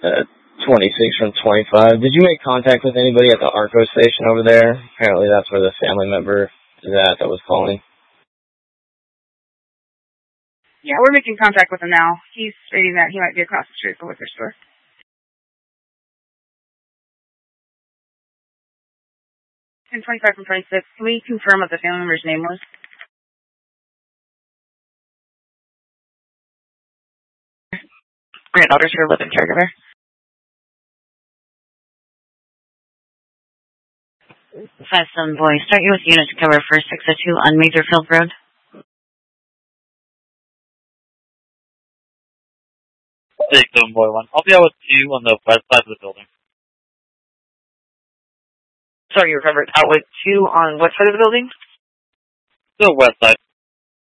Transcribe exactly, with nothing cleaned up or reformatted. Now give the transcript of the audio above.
uh, twenty-six from twenty-five. Did you make contact with anybody at the ARCO station over there? Apparently that's where the family member is at that was calling. Yeah, we're making contact with him now. He's stating that he might be across the street from the liquor store. And twenty-five from twenty-six, can we confirm what the family member's name was? Granddaughter's her living caregiver. Five seven boy, start you with unit to cover for six oh two on Majorfield Road. Six seven boy one. I'll be out with two on the west side of the building. Sorry, you recovered out with two on what side of the building? The west side.